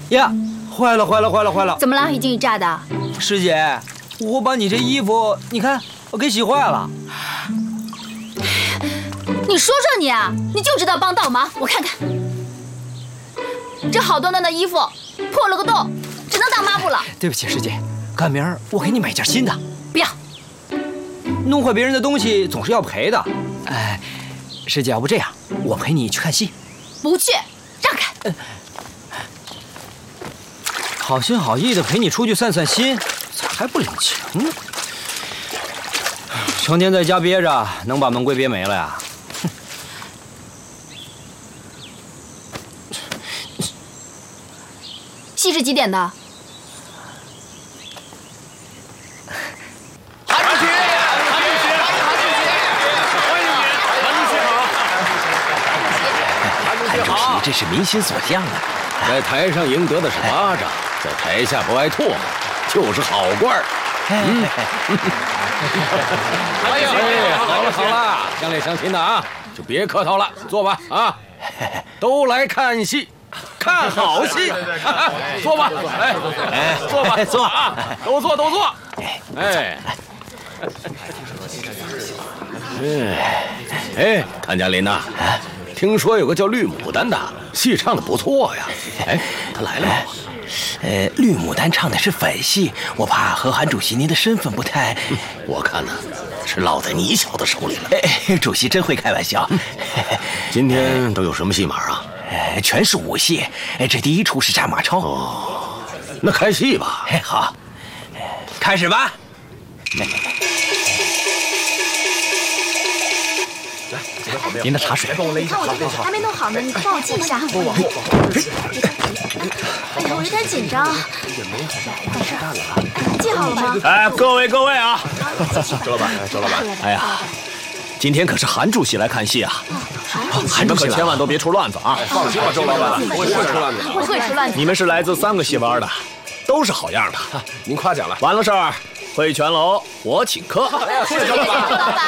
呀，坏了！ 怎么了？一惊一乍的。 师姐，我把你这衣服，你看我给洗坏了。 你说你啊，你就知道帮倒忙。我看看，这好端端的衣服破了个洞，只能当抹布了。 对不起，师姐，赶明儿我给你买件新的。 不要， 弄坏别人的东西总是要赔的。师姐，要不这样，我陪你去看戏。 不去，让开。 好心好意的陪你出去散散心，咋还不领情呢？成天在家憋着，能把门规憋没了呀？ 戏是几点的？ 韩主席， 韩主席，这是民心所向啊！ 在台上赢得的是巴掌，在台下不挨唾沫，就是好官儿。好了，乡里乡亲的啊，就别客套了，坐吧啊！都来看戏，看好戏，坐吧，坐吧，坐啊，都坐。谭家林呐，听说有个叫绿牡丹的，戏唱的不错呀。他来了吗？ 绿牡丹唱的是粉戏，我怕和韩主席您的身份不太…… 我看呢，是落在你小子手里了。 主席真会开玩笑。 今天都有什么戏码啊？ 全是武戏。这第一出是战马超。 哦，那开戏吧。 好，开始吧。 您的茶水。 看我还没弄好呢，你帮我记一下。哎呀，我有点紧张。记好了吗？ 各位啊！周老板，哎呀，今天可是韩主席来看戏啊！你们可千万都别出乱子啊！ 放心吧，周老板，不会出乱子， 不会出乱子。 你们是来自3个戏班的，都是好样的。 您夸奖了。 完了事儿，汇泉楼我请客。 谢谢周老板。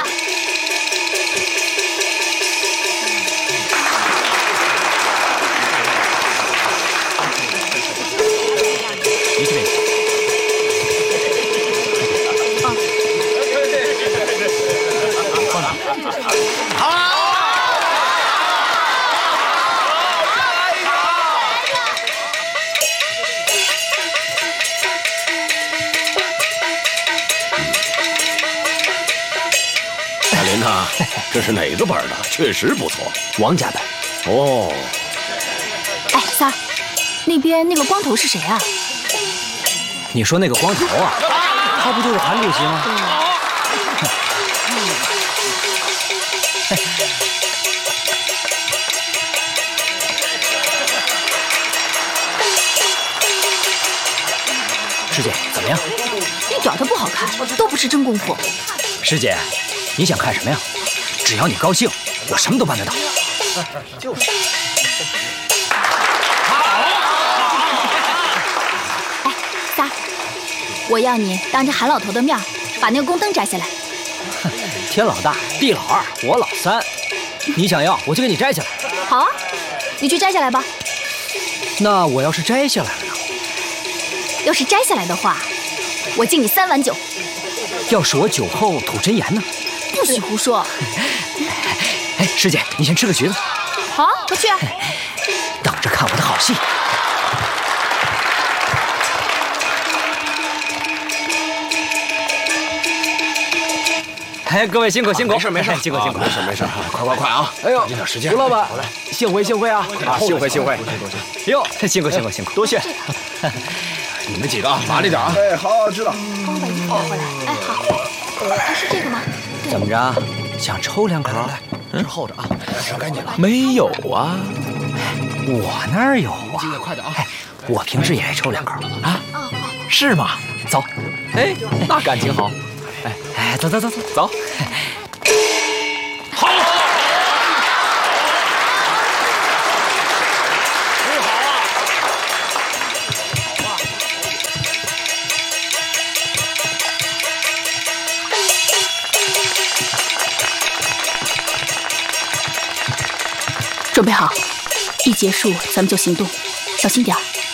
你这边。 小林呐，这是哪个本的？确实不错， 王家的。 哦。 哎，三儿，那边那个光头是谁啊？ 你说那个光头啊，他不就是韩主席吗？师姐，怎么样？ 一点都不好看，都不是真功夫。 师姐，你想看什么呀？只要你高兴，我什么都办得到。就是。 哎，三儿，我要你当着韩老头的面把那个宫灯摘下来。 天老大，地老二，我老三，你想要我就给你摘下来。 好啊，你去摘下来吧。 那我要是摘下来了呢？ 要是摘下来的话，我敬你3碗酒。 要是我酒后吐真言呢？ 不许胡说。 哎，师姐，你先吃个橘子。 好，快去啊。 等着看我的好戏。哎，各位辛苦。 没事， 辛苦。 没事，快啊！ 哎呦， 一点时间。 吴老板，幸会啊！幸会。 哟，辛苦， 多谢。 你们几个麻利点啊！ 好，知道。 帮我把衣服拿回来。哎，好。还是这个吗？ 怎么着？想抽2口？ 这厚着啊，让该你了。 没有啊， 我那儿有啊。 快点啊！ 我平时也爱抽2口啊。 是吗？ 走。 哎，那感情好。 哎，走。 好。 准备好，一结束咱们就行动，小心点儿。